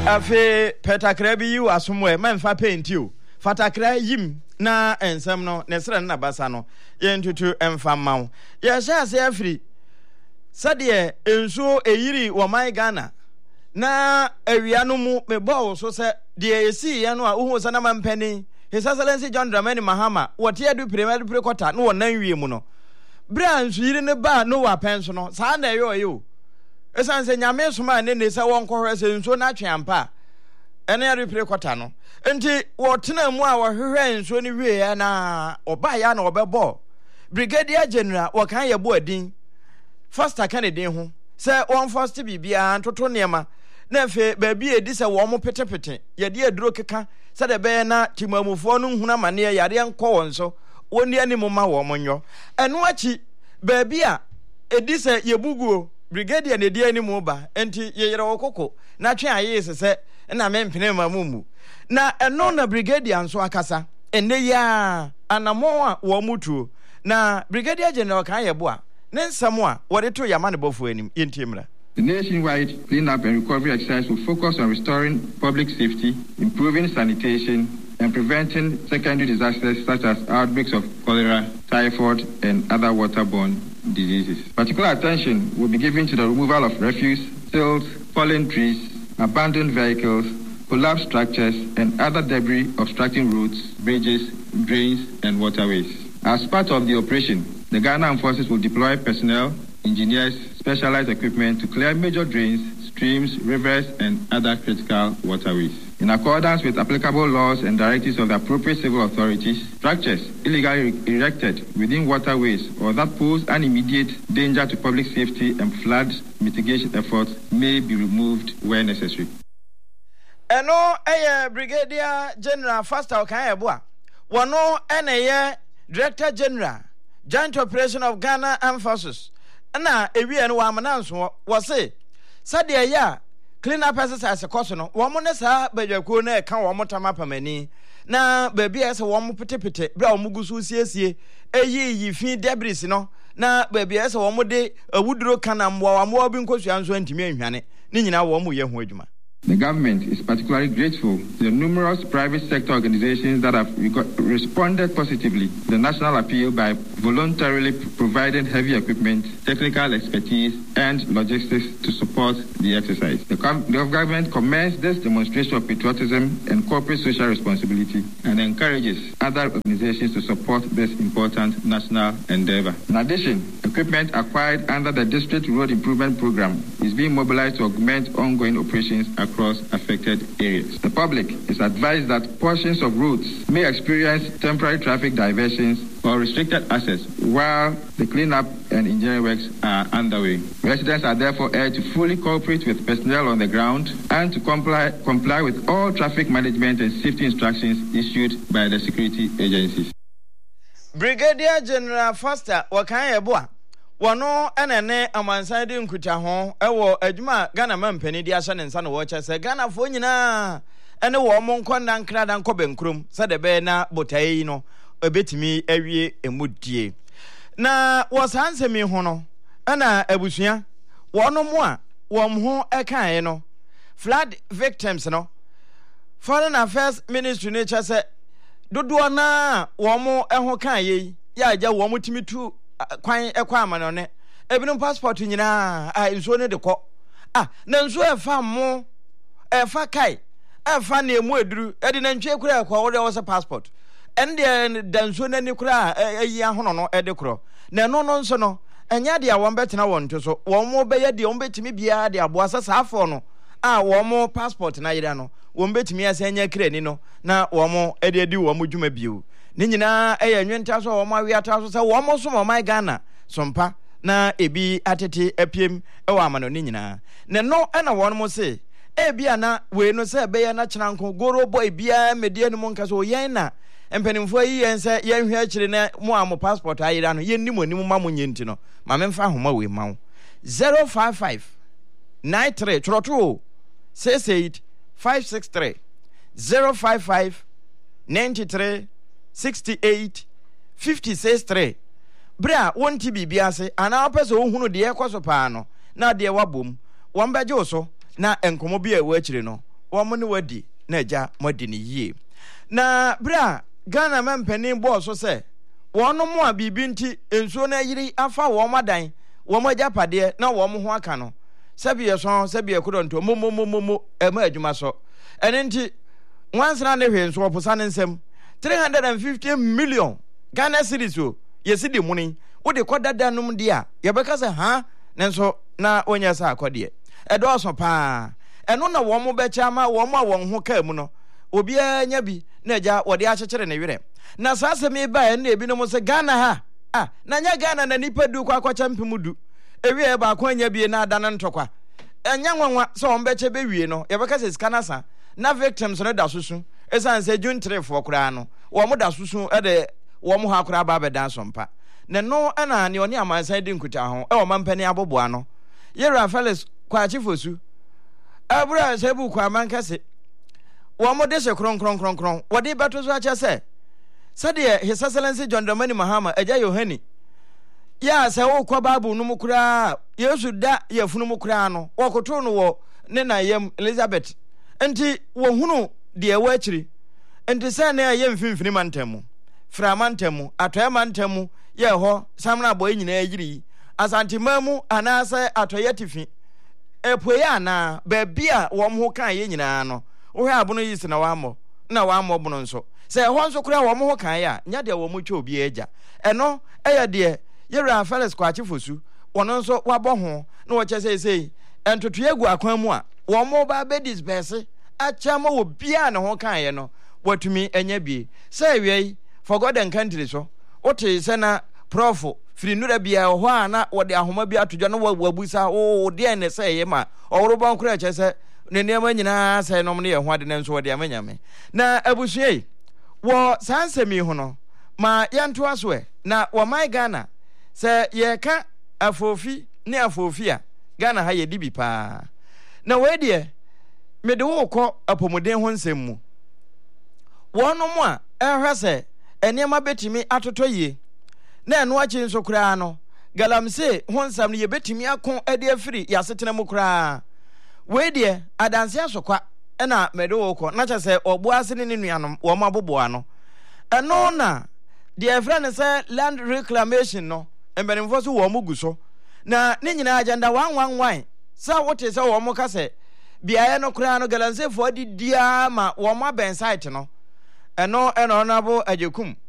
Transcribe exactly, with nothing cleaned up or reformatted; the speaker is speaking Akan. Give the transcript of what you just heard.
Afe petakra bi yu asomwe memfa painti o fatakra yim na ensem no nesre na basa no ye ntutu emfa mawo ye sha se afri sade enso eyiri wo man Ghana na awia no mu mebɔ so se de esi ye no a uhu sana mampani His Excellency John Dramani Mahama wote adu premier prekota no wonan wie mu no bra nso yiri ne ba no wa penso no saa na eyo eyo esanse nyame soma ne ne se won kohwe se nso na twampa ene ya repre kwata no enti wotena mu a wohwehwe nso ne wie na oba ya na obebo Brigadier General wokan ye bo adin first Kennedy ho se won first bibia ntoto nema na fe ba bi edi se wo mo petepete ye de aduro keka se de be na timamufo no huna mane yare enko won so woni animu ma wo mo nyo eno achi ba bi a edi se ye buguo Brigadier ne dia ni mu ba enti ye yere wokoko na twe aye sese na mempene mamumu na eno na Brigadier nso akasa enne ya anamo a wo mutuo na Brigadier General kan ye bo a ne nsamo a wode to yama ne bofo anim yentimra. The nationwide cleanup and recovery exercise will focus on restoring public safety, improving sanitation, and preventing secondary disasters such as outbreaks of cholera, typhoid, and other waterborne diseases. Particular attention will be given to the removal of refuse, silt, fallen trees, abandoned vehicles, collapsed structures, and other debris obstructing roads, bridges, drains, and waterways. As part of the operation, the Ghana Armed Forces will deploy personnel, engineers, specialized equipment to clear major drains, streams, rivers, and other critical waterways. In accordance with applicable laws and directives of the appropriate civil authorities, structures illegally erected within waterways or that pose an immediate danger to public safety and flood mitigation efforts may be removed where necessary. Eno eye Brigadier General Faster Okanyeboa. Wano ene Director General, Joint Operation of Ghana Armed Forces. Na ewi eno wa mananso was say sadia ya clean up exercise koso no wo mo ne saa badwakuo na e ka wo mo tamapamani na ba bia se wo mo petepete bra wo mugusu siesie eyi yi fi debris no na ba bia se wo mo de awuduro kana mwa wa mo bi nkosua nso antimi anhwane ni nyina wo mo ye ho adwuma. The government is particularly grateful to the numerous private sector organizations that have responded positively to the national appeal by voluntarily providing heavy equipment, technical expertise, and logistics to support the exercise. The, com- the government commends this demonstration of patriotism and corporate social responsibility and encourages other organizations to support this important national endeavor. In addition, equipment acquired under the District Road Improvement Program is being mobilized to augment ongoing operations across across affected areas. The public is advised that portions of roads may experience temporary traffic diversions or restricted access while the cleanup and engineering works are underway. Residents are therefore urged to fully cooperate with personnel on the ground and to comply, comply with all traffic management and safety instructions issued by the security agencies. Brigadier General Foster Wakanyeboa Wano enene amansade nkuta ho ewo adwuma Ghana mampani di asa ne nsa no wo kyese Ghana fo nyina ene wo mo nkonda nkrada nkobenkrom sade be na botai no ebetimi awie emudie na wosansemi ho no ena abusua wono mo a wom ho ekan no flood victims no Foreign Affairs Ministry ne kyese dodo na wo mo eho kan ye ya agya wo mo timitu kwan ekwa amano ne ebinum passport nyina ah nso ne de kɔ ah na nso efa mo efa kai efa na emu eduru edi na ntwe kura ekɔ wo de wo se passport ende da nso na ni kura ayi ahono no ede kro na no no nso no enya de a won betena won to so won mo be ye de won betimi bia de aboa sasa afo no ah won mo passport na yira no won betimi asanya kra ni no na won mo ede edi won mo dwuma bio ni nyina eye nwenta so wo ma wiata so se wo mo so mo mai Ghana sompa na ebi atete apiem e wo amano ni nyina ne no e na won mo se e bia na we no se be ye na kyenanko goro boy bia medie no mo nka so yen na empanimfo yi yen se yen hwe akire na mo am passport ayira no yen ni mo ni mo ma mo nyenti no ma memfa homa we ma wo zero five five nine three troto six eight five six three zero five five nine three sixty-eight fifty-six three bra wonti bibia se ana opeso ohunu de ekoso pa no na de wabom won beje so na enkomo bia ewu akire no wo mo ne wadi na agya modi ne yie na bra Ghana mempani bo so se wono mo a bibi nti ensuo na yiri afa wo madan wo mo agya pade na wo mo ho aka no sabi ye so sabi ye kodonto mo mo mo mo e ma adwuma so ene nti wansana ne hwe nso oposa ne nsem three hundred fifty million Ghana cedis o yesi di muni wo de kodada num dia ye beka se ha nenso na onya sa akode e do so pa eno na wo mo be chama wo mo a won ho ka mu no obi anya bi na agya wo de akyekere ne were na sase me ba e na ebi no mo se Ghana ha ah na nya Ghana na nipa du kwa kwa champem du ewie e ba kwa anya bi na adana ntokwa enya nwanwa so wo be che be wie no ye beka se skana sa na victims no da susu esan se jun three four kura no wo mo da susu e de wo mo ha kura ba be dan sompa ne no ana ne oni amansan di nkuta ho e wo mampani aboboa no Yera Felix kwa chifosu abura se bu kwa mankase wo mo de se kron kron kron kron wo de beto so acha se sade His Excellency John Dramani Mahama eja Yohani ya se wo kwa babu no mukura Yesu da ya funu mukura no wo koto no wo ne na yam Elizabeth enti wo hunu de ewa akiri enti se na yam mfimfini mantemu fra mantemu atoya mantemu ye ho samna boy nyina agiri asante mamu anase atoya tifi epoya na ba bia wo mo kan ye nyina no wo hwe abono yisi na wamo na wamo bono nso se ho nso kura wo mo kan ya nya de wo mo twa obi agya eno eya de Yera Felix kwa chifosu wono nso wabɔ ho na wo kyese sei entoto egu akwan mu a wo mo ba be disperse acha mo wo bia ne ho kan ye no watumi enya bie se wiei for God and country so wote se na prof firi nura bia ho a na wo de ahoma bi atodwa no wabusa o de ne se ye ma owro bon kura kyese ne nema nyina se nom ne ye ho ade ne nso wo de amanyame na abusuei wo sansemi ho no ma yanto aso e na wo mai Ghana se ye ka afofi ne afofi a Ghana ha ye dibi pa na we de me de wo kɔ apomuden ho nsɛm mu wono mo a ehwe se enema betimi atoto yie na eno achi nso kura no galamse ho nsam ne ye betimi akon ade afiri yasetena mu kura we de adanse asokwa na me de wo kɔ na cha se obo ase ne nuanom wo mabobo ano eno na de efra ne se land reclamation no embenimfo so wo mugu so na ne nyina agenda one one one sa wote se wo mo ka se biaye no kura no galanse fo di dia ma wo ma ben site no eno eno na bo ajekum